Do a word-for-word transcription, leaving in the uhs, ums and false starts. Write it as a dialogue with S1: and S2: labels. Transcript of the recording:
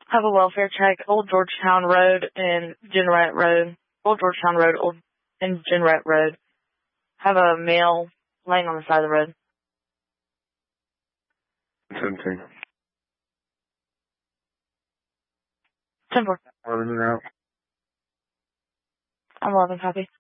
S1: Have a welfare check, Old Georgetown Road and Jenrette Road. Old Georgetown Road Old and Jenrette Road. Have a male laying on the side of the road.
S2: Seventeen.
S1: Ten four.
S2: Eleven and out.
S1: I'm eleven, copy.